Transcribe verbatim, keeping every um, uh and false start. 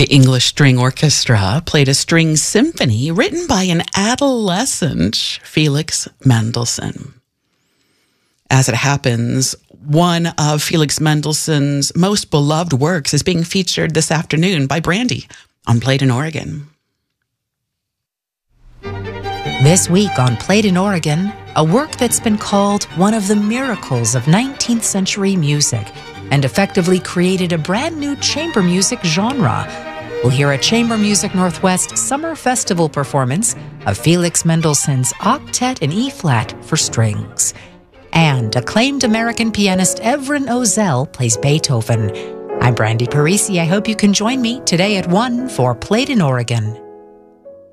English String Orchestra played a string symphony written by an adolescent Felix Mendelssohn. As it happens, one of Felix Mendelssohn's most beloved works is being featured this afternoon by Brandy on Played in Oregon. This week on Played in Oregon, a work that's been called one of the miracles of nineteenth century music and effectively created a brand new chamber music genre. We'll hear a Chamber Music Northwest Summer Festival performance of Felix Mendelssohn's Octet in E-flat for strings. And acclaimed American pianist Evren Ozel plays Beethoven. I'm Brandy Parisi. I hope you can join me today at one for Played in Oregon.